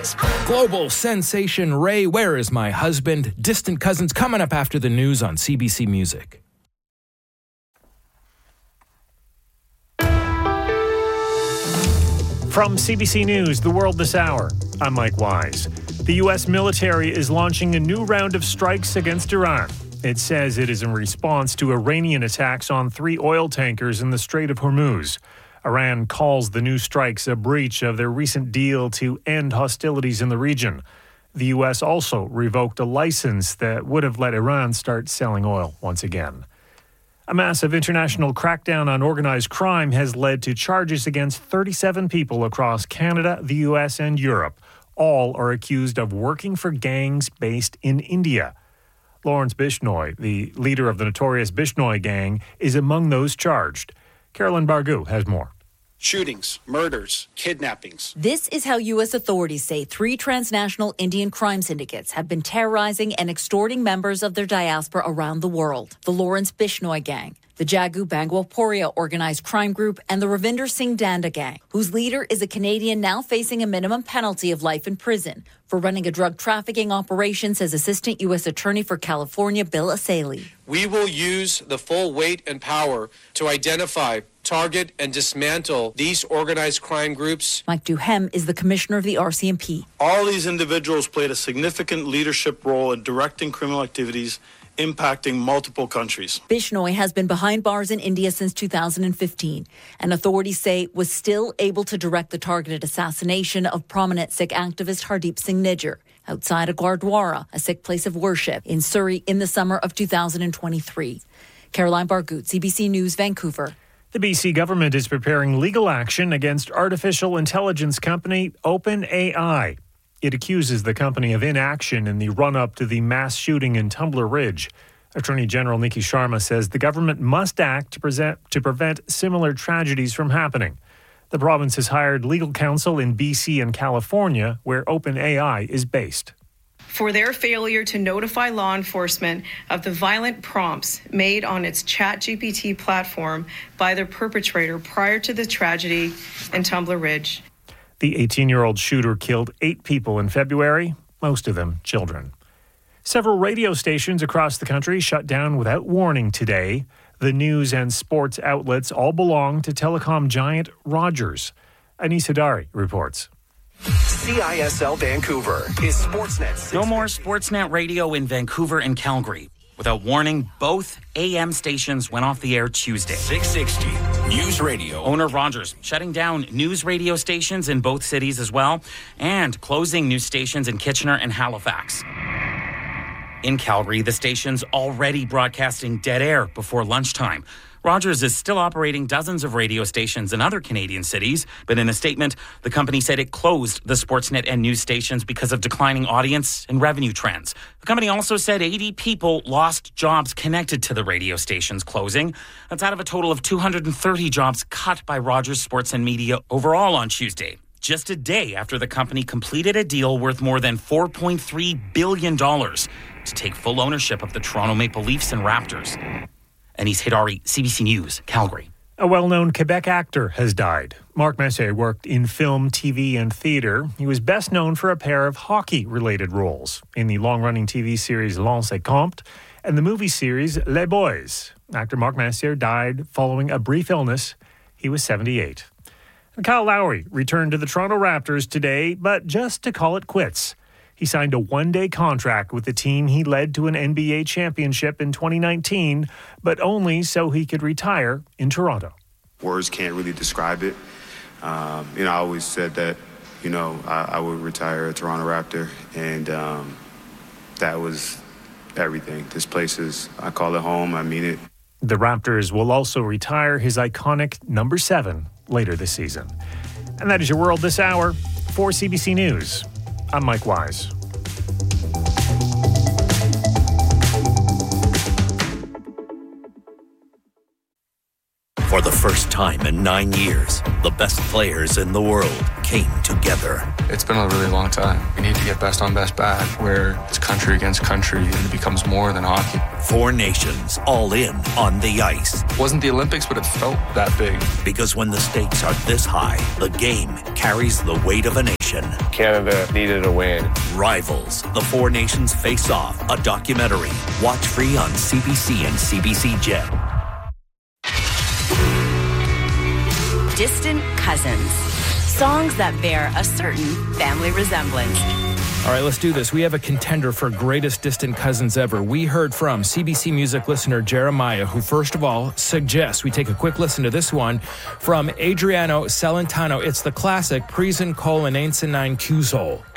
Global sensation Ray, Where Is My Husband? Distant Cousins coming up after the news on CBC Music. From CBC News, The World This Hour, I'm Mike Wise. The U.S. military is launching a new round of strikes against Iran. It says it is in response to Iranian attacks on 3 oil tankers in the Strait of Hormuz. Iran calls the new strikes a breach of their recent deal to end hostilities in the region. The U.S. also revoked a license that would have let Iran start selling oil once again. A massive international crackdown on organized crime has led to charges against 37 people across Canada, the U.S., and Europe. All are accused of working for gangs based in India. Lawrence Bishnoi, the leader of the notorious Bishnoi gang, is among those charged. Carolyn Bargu has more. Shootings, murders, kidnappings. This is how U.S. authorities say 3 transnational Indian crime syndicates have been terrorizing and extorting members of their diaspora around the world. The Lawrence Bishnoi Gang, the Jagu Bangwaporia organized crime group, and the Ravinder Singh Danda Gang, whose leader is a Canadian now facing a minimum penalty of life in prison for running a drug trafficking operation, says Assistant U.S. Attorney for California, Bill Asaley. We will use the full weight and power to identify, target, and dismantle these organized crime groups. Mike Duhem is the commissioner of the RCMP. All these individuals played a significant leadership role in directing criminal activities impacting multiple countries. Bishnoi has been behind bars in India since 2015, and authorities say was still able to direct the targeted assassination of prominent Sikh activist Hardeep Singh Nijjar outside a Gurdwara, a Sikh place of worship, in Surrey in the summer of 2023. Caroline Bargut, CBC News, Vancouver. The BC government is preparing legal action against artificial intelligence company OpenAI. It accuses the company of inaction in the run-up to the mass shooting in Tumbler Ridge. Attorney General Niki Sharma says the government must act to prevent similar tragedies from happening. The province has hired legal counsel in BC and California, where OpenAI is based. For their failure to notify law enforcement of the violent prompts made on its ChatGPT platform by their perpetrator prior to the tragedy in Tumbler Ridge. The 18-year-old shooter killed 8 people in February, most of them children. Several radio stations across the country shut down without warning today. The news and sports outlets all belong to telecom giant Rogers. Anis Hadari reports. CISL Vancouver is Sportsnet. No more Sportsnet radio in Vancouver and Calgary. Without warning, both AM stations went off the air Tuesday. 660 News Radio. Owner Rogers shutting down news radio stations in both cities as well, and closing news stations in Kitchener and Halifax. In Calgary, the station's already broadcasting dead air before lunchtime. Rogers is still operating dozens of radio stations in other Canadian cities, but in a statement, the company said it closed the Sportsnet and news stations because of declining audience and revenue trends. The company also said 80 people lost jobs connected to the radio stations closing. That's out of a total of 230 jobs cut by Rogers Sports and Media overall on Tuesday, just a day after the company completed a deal worth more than $4.3 billion to take full ownership of the Toronto Maple Leafs and Raptors. Anis Hadari, CBC News, Calgary. A well-known Quebec actor has died. Marc Messier worked in film, TV, and theatre. He was best known for a pair of hockey-related roles in the long-running TV series Lance et Compte and the movie series Les Boys. Actor Marc Messier died following a brief illness. He was 78. And Kyle Lowry returned to the Toronto Raptors today, but just to call it quits. He signed a one-day contract with the team he led to an NBA championship in 2019, but only so he could retire in Toronto. Words can't really describe it. I always said that, I would retire a Toronto Raptor, and that was everything. This place I call it home. I mean it. The Raptors will also retire his iconic number 7 later this season. And that is your World This Hour. For CBC News, I'm Mike Wise. For the first time in 9 years, the best players in the world came together. It's been a really long time. We need to get best on best back, where it's country against country and it becomes more than hockey. 4 nations all in on the ice. It wasn't the Olympics, but it felt that big. Because when the stakes are this high, the game carries the weight of a nation. Canada needed a win. Rivals, the 4 nations face off, a documentary. Watch free on CBC and CBC Gem. Distant Cousins. Songs that bear a certain family resemblance. All right, let's do this. We have a contender for greatest distant cousins ever. We heard from CBC Music listener Jeremiah, who first of all suggests we take a quick listen to this one from Adriano Celentano. It's the classic Prison Colin Ain't Nine Q-Soul.